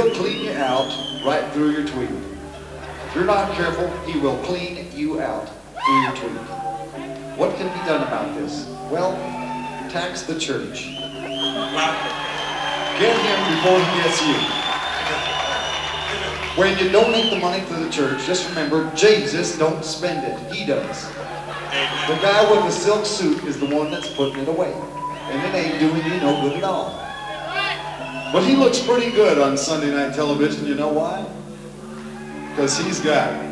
he'll clean you out right through your tweet. If you're not careful, he will clean you out through your tweet. What can be done about this? Well, tax the church. Get him before he gets you. When you donate the money to the church, just remember, Jesus don't spend it. He does. The guy with the silk suit is the one that's putting it away. And it ain't doing you no good at all. But he looks pretty good on Sunday night television. You know why? Because he's got